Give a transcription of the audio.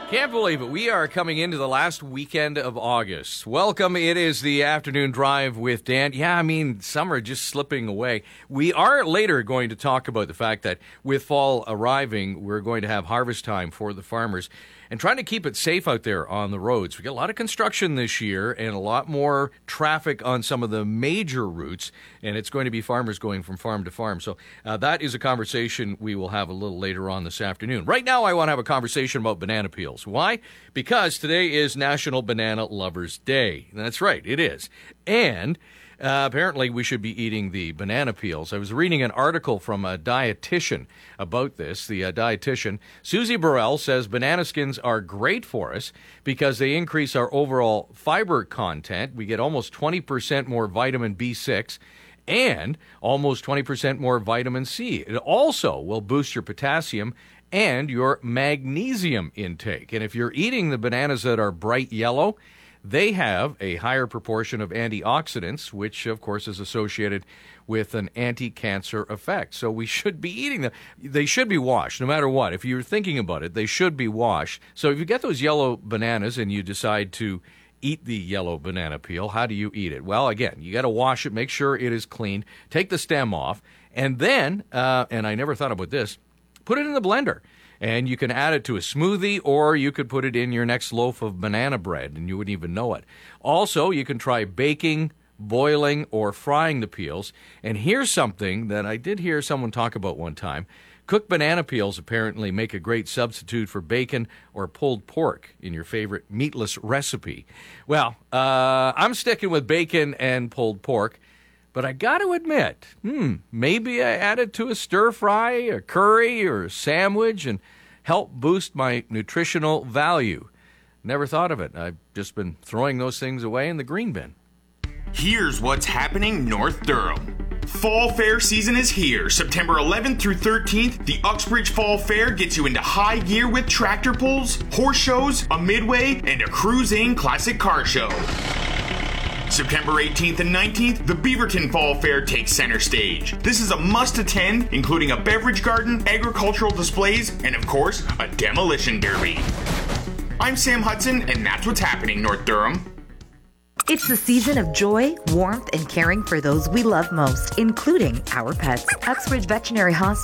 Can't believe it. We are coming into the last weekend of August. Welcome. It is the afternoon drive with Dan. Yeah, I mean, summer just slipping away. We are later going to talk about the fact that with fall arriving, we're going to have harvest time for the farmers and trying to keep it safe out there on the roads. We got a lot of construction this year and a lot more traffic on some of the major routes, and it's going to be farmers going from farm to farm. So that is a conversation we will have a little later on this afternoon. Right now, I want to have a conversation about banana peels. Why? Because today is National Banana Lovers Day. That's right, it is. And apparently we should be eating the banana peels. I was reading an article from a dietitian about this. The dietitian, Susie Burrell, says banana skins are great for us because they increase our overall fiber content. We get almost 20% more vitamin B6 and almost 20% more vitamin C. It also will boost your potassium and your magnesium intake. And if you're eating the bananas that are bright yellow, they have a higher proportion of antioxidants, which, of course, is associated with an anti-cancer effect. So we should be eating them. They should be washed, no matter what. If you're thinking about it, they should be washed. So if you get those yellow bananas and you decide to eat the yellow banana peel, how do you eat it? Well, again, you got to wash it, make sure it is clean, take the stem off, and then, and I never thought about this, put it in the blender. And you can add it to a smoothie, or you could put it in your next loaf of banana bread, and you wouldn't even know it. Also, you can try baking, boiling, or frying the peels. And here's something that I did hear someone talk about one time. Cooked banana peels apparently make a great substitute for bacon or pulled pork in your favorite meatless recipe. Well, I'm sticking with bacon and pulled pork. But I got to admit, maybe I add it to a stir fry, a curry, or a sandwich and help boost my nutritional value. Never thought of it. I've just been throwing those things away in the green bin. Here's what's happening North Durham. Fall Fair season is here. September 11th through 13th, the Uxbridge Fall Fair gets you into high gear with tractor pulls, horse shows, a midway, and a cruising classic car show. September 18th and 19th, the Beaverton Fall Fair takes center stage. This is a must-attend, including a beverage garden, agricultural displays, and of course, a demolition derby. I'm Sam Hudson, and that's what's happening, North Durham. It's the season of joy, warmth, and caring for those we love most, including our pets. Uxbridge Veterinary Hospital